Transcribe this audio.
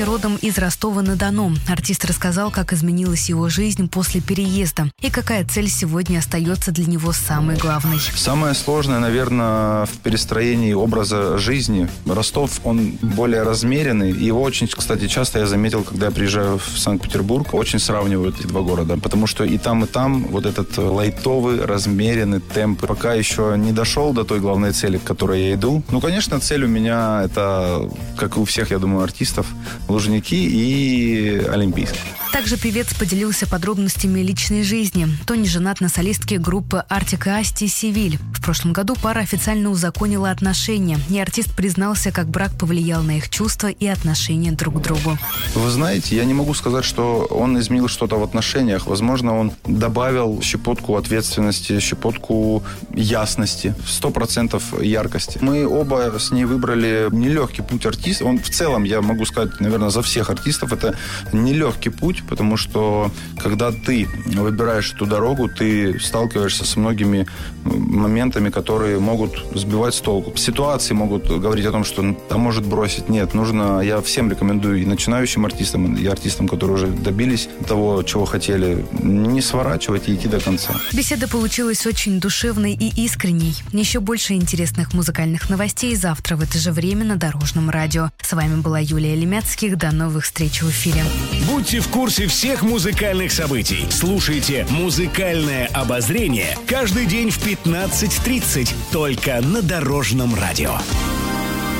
Парень родом из Ростова-на-Дону. Артист рассказал, как изменилась его жизнь после переезда и какая цель сегодня остается для него самой главной. Самое сложное, наверное, в перестроении образа жизни. Ростов, он более размеренный. Его очень, кстати, часто я заметил, когда я приезжаю в Санкт-Петербург, очень сравнивают эти два города. Потому что и там вот этот лайтовый, размеренный темп пока еще не дошел до той главной цели, к которой я иду. Ну, конечно, цель у меня это, как и у всех, я думаю, артистов, Лужники и Олимпийск. Также певец поделился подробностями личной жизни. Тони женат на солистке группы Артик и Асти Севиль. В прошлом году пара официально узаконила отношения, и артист признался, как брак повлиял на их чувства и отношения друг к другу. Вы знаете, я не могу сказать, что он изменил что-то в отношениях. Возможно, он добавил щепотку ответственности, щепотку ясности, 100% яркости. Мы оба с ней выбрали нелегкий путь артиста. Он в целом, я могу сказать, наверное, за всех артистов, это нелегкий путь, потому что когда ты выбираешь эту дорогу, ты сталкиваешься с многими моментами, которые могут сбивать с толку. Ситуации могут говорить о том, что может бросить. Нет, нужно, я всем рекомендую и начинающим артистам, и артистам, которые уже добились того, чего хотели, не сворачивать и идти до конца. Беседа получилась очень душевной и искренней. Еще больше интересных музыкальных новостей завтра в это же время на Дорожном радио. С вами была Юлия Лемяцких. До новых встреч в эфире. Будьте в курсе всех музыкальных событий. Слушайте «Музыкальное обозрение» каждый день в 15:30 только на Дорожном радио.